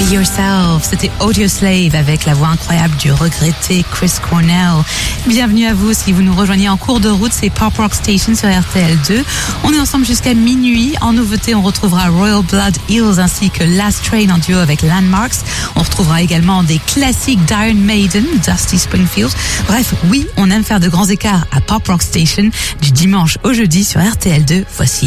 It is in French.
Be Yourself, c'était Audioslave avec la voix incroyable du regretté Chris Cornell. Bienvenue à vous si vous nous rejoignez en cours de route, c'est Pop Rock Station sur RTL2. On est ensemble jusqu'à minuit. En nouveauté, on retrouvera Royal Blood Hills ainsi que Last Train en duo avec Landmarks. On retrouvera également des classiques d'Iron Maiden, Dusty Springfield. Bref, oui, on aime faire de grands écarts à Pop Rock Station du dimanche au jeudi sur RTL2. Voici